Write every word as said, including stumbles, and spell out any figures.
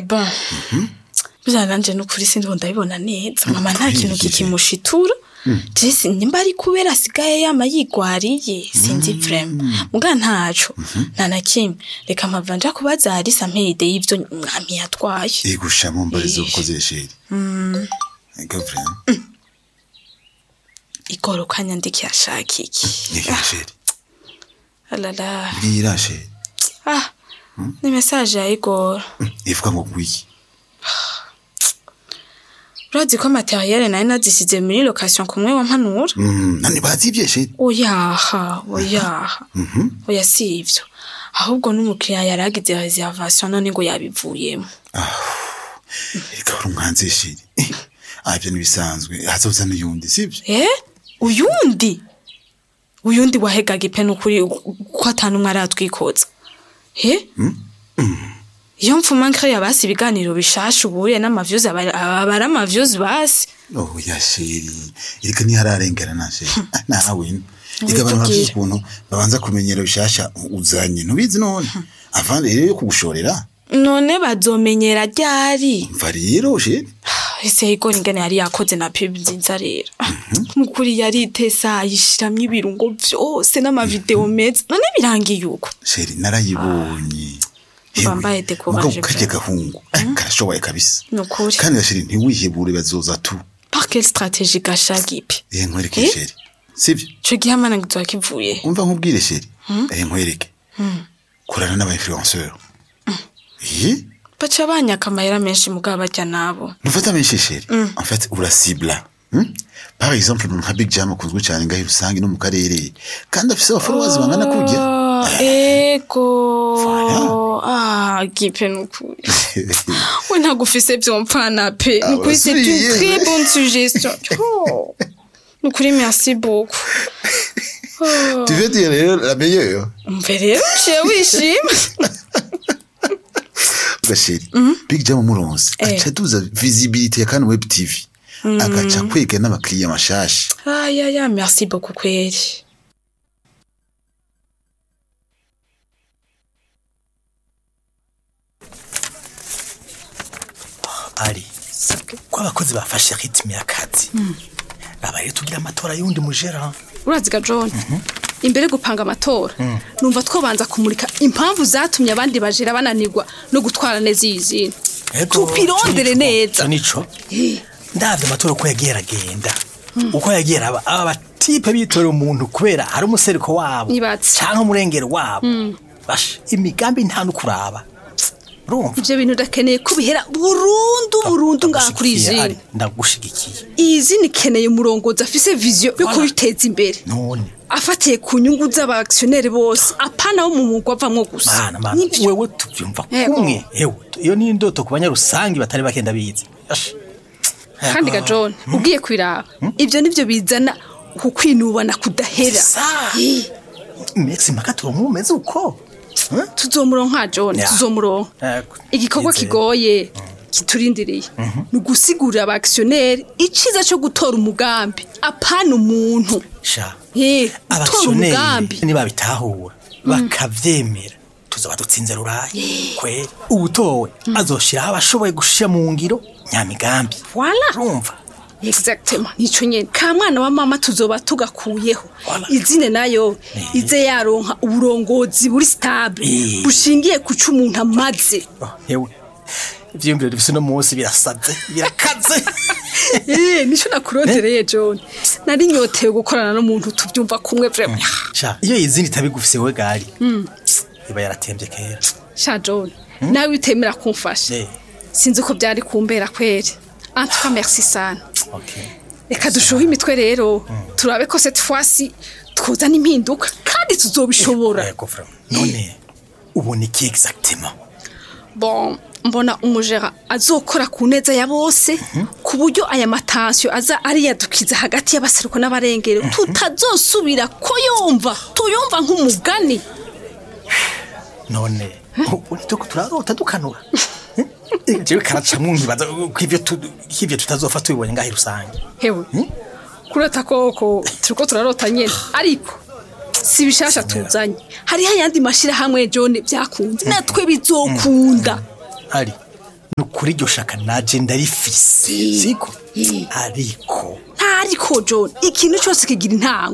Bon. Bya nanje n'ukuri sindi ndabibona neza mama nta kintu kikimushitura. Jesi nimba ari kubera asigaye yama yigwariye sinzi vraiment. Muga ntaco. Nta na kimwe. Reka mpavanja kubaza hari sampede y'ivyo mwami yatwaye. Igusha mu mbarizo ukoze sheri. Mm. Ego vraiment. Igoro kanyandiki yashaka iki. Ego sheri. Alala. Bwira sheri. Ah. Ni message ya Igor. Ivuga ngo gwiki. Urazi ko materiel nayo nazisize muri location kumwe wampanura? Mm, nani bazivye sheri. Oyaha, oyaha. Mhm. Oya si ivyo. Ahubwo n'umukiriya yaragize reservation none ngo yabivuyemo. Ah. Eka urumwanze sheri. Avyo nibisanzwe. Hazoza n'uyundi sivyo? Eh? Uyundi? Uyundi wahegaga ipeno kuri ko atanu mwaratwikoza. He? Mm. Mm. Iyo mfuma nkre yabasi biganiro bishasha ubuye n'amaviews abara amaviews basi. Oh ya sheri. Irika ni hararengera na sheri. Nawe. Igabana bafite ukuntu babanza kumenyera bishasha uzanye. Nubizi none. Avande rero yo kugushorera. None bazomenyera ryari. Mva rero sheri. Ese iko ningene yari yakoze na pub nzinza rero. Mukuri yari itesa yishiramye ibirungo byose n'amavideo meza. None birangiye uko. Sheri narayibonye. Bambaye decoration. Kaje gahungu. Karashoboye kabisa. Nukuri. Kandi sheri ntiwihebure bazoza tu. Par quelle stratégie gashagipi? Eh nkwereke sheri. Sivyo? Cyo gihamana ngizwa kivuye. Umva nkubwire sheri. Eh nkwereke. Kurana n'aba influenceur. Eh? Bacha banyaka amahera menshi mugabo bajya nabo. Nufata menshi sheri. En fait, ura cible. Par exemple, mu Big Jam kunzwe cyane ngaho rusangi no mu karere. Kandi afise abafollowers bangana kujya. Ego. Ah, gipe nukuri. We ntagufise byompfana pe. Nukuri c'est une très bonne suggestion. Oh. Nukuri merci beaucoup. Oh. Tu veux dire la meilleure? Mbere, je wishim. Gasheri. Big Jam muronse. Acha tuza visibilité ya kan web T V. Agacha kwega n'abakiriya mashasha. Ah ya ya merci beaucoup kweri. Ari. Kwa bakozi bafashe ritme y'akazi. Nabaye tugira amatora yundi mujera. Uraziga John. Imbere gupanga amatora. Numva twobanza kumurika impamvu zatumye abandi bajira bananirwa no gutwara neza izina. Tupirondere neza. Nico. Ndavye amatora ko yagera genda. Uko yagera aba abatipe bitora umuntu kubera hari umuseriko wabo. Canke umurengero wabo. Bash imigambi nta nukuraba. Urumva ivyo bintu dakeneye kubihera burundu burundu ngaha kuri izini. Ndagushigikiye. Izini keneye umurongozi afise vision yo kubiteza imbere. None afatiye ku nyungu z'abactionnaire bose apana wo mu mugwa avamwo gusa. Mana mana wewe tuvyumva kumwe. Ewe iyo ni indoto kubanya rusangi batari bakenda bize. Kandi ga John ugiye kwiraba ivyo nivyo bizana kukwinubana kudahera. Merci makaturo mumeze uko. Tuzomuronka John tuzomuronka. Igikorwa kigoye kiturindiriye nugusigurira abactionnaire iciza cyo gutora umugambi apana umuntu. Sha eh abactionnaire ni babitahura bakavyemera tuzoba dutsinze ruraye kwe ubutowe azoshiraho abashoboye gushira mu ngiro nyamigambi. Voilà urumva exactement nico nyene ka mwana wa mama tuzoba tugakuyeho izine nayo ize yaronka uburongozi buri stable bushingiye ku cy'umuntu amaze. Yewe ivyumviro bifise no munsi birasaze birakaze. Eh nico nakurondereye John nari nyotewe gukorana no muntu tuvyumva kumwe vraiment. Sha iyo izindi tabigufise we gari iba yaratembye kera. Sha John nawe utemera kumfasha sinzi uko byari kumbera kweri. En tout cas merci sana. Okay. Reka dushuhe imitwe rero turabe ko cette fois-ci twozana impinduka kandi tuzobishobora. Yego vraiment. None ubona iki exactement? Bon mbona umujera azokora ku neza ya bose ku buryo aya matansiyo aza ari yadukiza hagati y'abaseruko n'abarengero tutazosubira ko yumva tuyumva nk'umugani. None unituko turarota dukanura. Jewe karacamwe nkibaza kwivyo kwivyo tutazofata tubibonye ngahi rusange. Hewe kurata koko turiko turarota nyene ariko si bishasha tuzanye hari hayandi mashira hamwe John byakunze natwe bizokunda. Ari nukuri iryo shaka naje ndarifise siko ariko ntariko John ikintu cyose kigira intango